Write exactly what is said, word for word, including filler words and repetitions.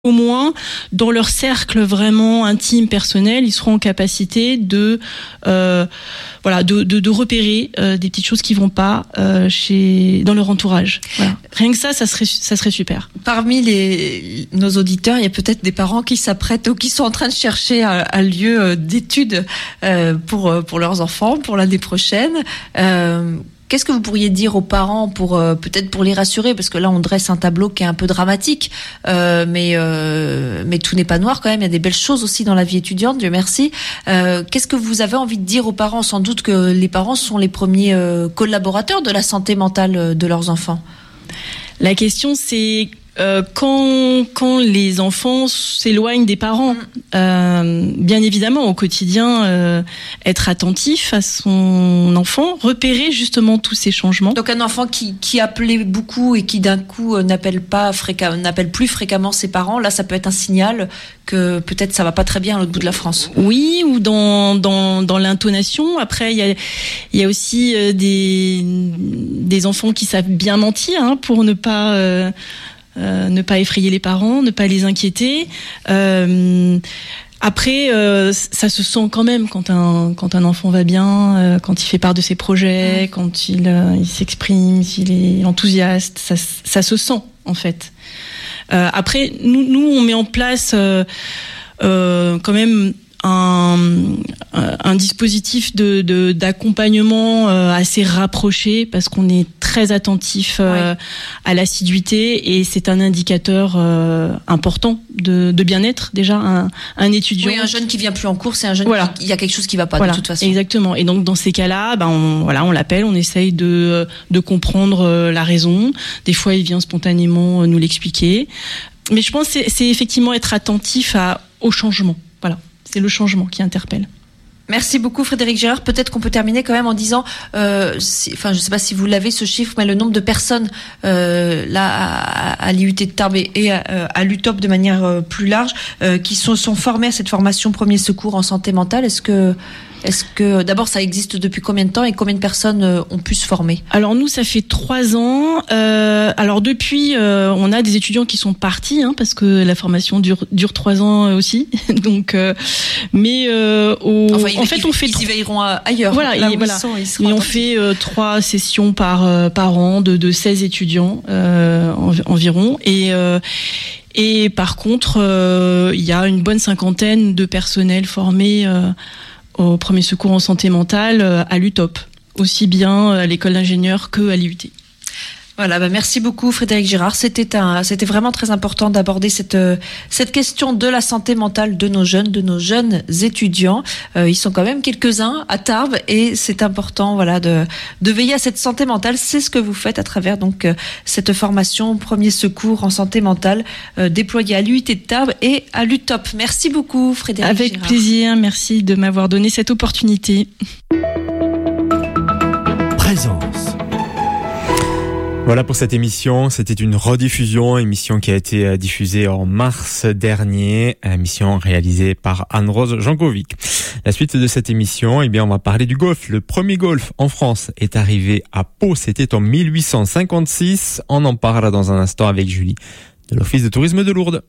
Au moins, dans leur cercle vraiment intime, personnel, ils seront en capacité de, euh, voilà, de, de, de repérer euh, des petites choses qui vont pas euh, chez, dans leur entourage. Voilà. Rien que ça, ça serait, ça serait super. Parmi les, nos auditeurs, il y a peut-être des parents qui s'apprêtent ou qui sont en train de chercher un, un lieu d'études euh, pour pour leurs enfants pour l'année prochaine. Euh, Qu'est-ce que vous pourriez dire aux parents pour euh, peut-être pour les rassurer, parce que là on dresse un tableau qui est un peu dramatique, euh, mais euh, mais tout n'est pas noir quand même. Il y a des belles choses aussi dans la vie étudiante, Dieu merci. Euh, qu'est-ce que vous avez envie de dire aux parents? Sans doute que les parents sont les premiers euh, collaborateurs de la santé mentale de leurs enfants. La question c'est Euh, quand quand les enfants s'éloignent des parents, euh, bien évidemment au quotidien, euh, être attentif à son enfant, repérer justement tous ces changements. Donc un enfant qui qui appelait beaucoup et qui d'un coup euh, n'appelle pas fréquemment, n'appelle plus fréquemment ses parents, là ça peut être un signal que peut-être ça va pas très bien à l'autre bout de la France. Oui, ou dans dans dans l'intonation. Après il y a il y a aussi euh, des des enfants qui savent bien mentir hein, pour ne pas euh, Euh, ne pas effrayer les parents, ne pas les inquiéter. Euh, après, euh, ça se sent quand même quand un quand un enfant va bien, euh, quand il fait part de ses projets, mmh. quand il euh, il s'exprime, s'il est enthousiaste, ça ça se sent en fait. Euh, après, nous nous on met en place euh, euh, quand même un, un dispositif de, de d'accompagnement euh, assez rapproché parce qu'on est très attentif euh, ouais. à l'assiduité et c'est un indicateur euh, important de, de bien-être déjà un, un étudiant. Oui, un jeune qui vient plus en cours, c'est un jeune voilà. qui il y a quelque chose qui va pas voilà. de toute façon. Exactement. Et donc dans ces cas-là, ben on, voilà, on l'appelle, on essaye de de comprendre la raison. Des fois, il vient spontanément nous l'expliquer. Mais je pense que c'est, c'est effectivement être attentif à au changement. Voilà. C'est le changement qui interpelle. Merci beaucoup Frédéric Girard. Peut-être qu'on peut terminer quand même en disant, euh, si, enfin je ne sais pas si vous l'avez ce chiffre, mais le nombre de personnes euh, là à, à l'I U T de Tarbes et à, à l'U T O P de manière euh, plus large, euh, qui sont, sont formées à cette formation premier secours en santé mentale. Est-ce que Est-ce que d'abord ça existe depuis combien de temps et combien de personnes euh, ont pu se former? Alors nous ça fait trois ans. Euh, alors depuis euh, on a des étudiants qui sont partis hein, parce que la formation dure dure trois ans aussi. Donc euh, mais euh, au, enfin, en fait ils, on fait ils y veilleront ailleurs. Voilà, là et, où voilà. Ils sont, ils et on fait euh, trois sessions par euh, par an de de seize étudiants euh, en, environ et euh, et par contre euh, il y a une bonne cinquantaine de personnels formés euh, au premier secours en santé mentale à l'U T O P, aussi bien à l'école d'ingénieurs que à l'I U T. Voilà, bah merci beaucoup Frédéric Girard. C'était un, c'était vraiment très important d'aborder cette cette question de la santé mentale de nos jeunes, de nos jeunes étudiants. Euh, ils sont quand même quelques-uns à Tarbes et c'est important, voilà, de de veiller à cette santé mentale. C'est ce que vous faites à travers donc cette formation premier secours en santé mentale euh, déployée à l'U I T de Tarbes et à l'U T O P. Merci beaucoup Frédéric Avec Girard. plaisir, merci de m'avoir donné cette opportunité. Présence. Voilà pour cette émission, c'était une rediffusion, émission qui a été diffusée en mars dernier, émission réalisée par Anne-Rose Jankovic. La suite de cette émission, eh bien, on va parler du golf. Le premier golf en France est arrivé à Pau, c'était en mille huit cent cinquante-six. On en parlera dans un instant avec Julie de l'Office de tourisme de Lourdes.